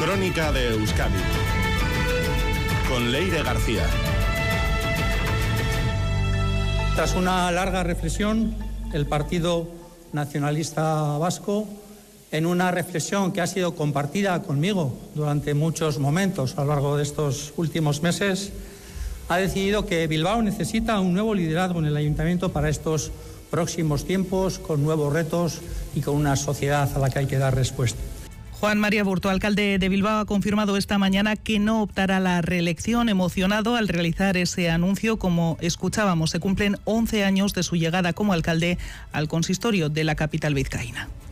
Crónica de Euskadi con Leire García. Tras una larga reflexión, el Partido Nacionalista Vasco, en una reflexión que ha sido compartida conmigo durante muchos momentos a lo largo de estos últimos meses, ha decidido que Bilbao necesita un nuevo liderazgo en el Ayuntamiento para estos próximos tiempos, con nuevos retos y con una sociedad a la que hay que dar respuesta. Juan María Burto, alcalde de Bilbao, ha confirmado esta mañana que no optará a la reelección, emocionado al realizar ese anuncio. Como escuchábamos, se cumplen 11 años de su llegada como alcalde al consistorio de la capital vizcaína.